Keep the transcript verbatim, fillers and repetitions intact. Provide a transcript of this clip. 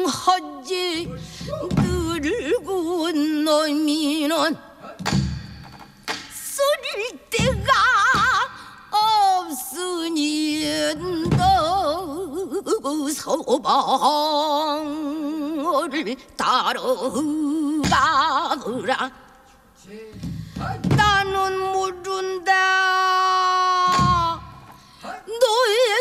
하지 늙은 놈이는 쓸 데가 없으니 너 서방을 따라가느라 나는 모른다